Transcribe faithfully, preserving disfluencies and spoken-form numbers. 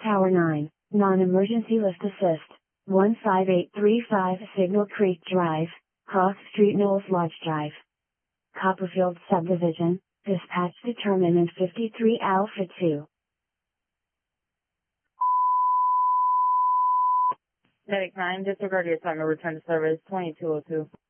Tower nine, non-emergency lift assist, one five eight three five Signal Creek Drive, Cross Street Knowles Lodge Drive. Copperfield Subdivision, dispatch determinant fifty-three Alpha two. Medic nine, disregard your assignment, return to service twenty-two oh two.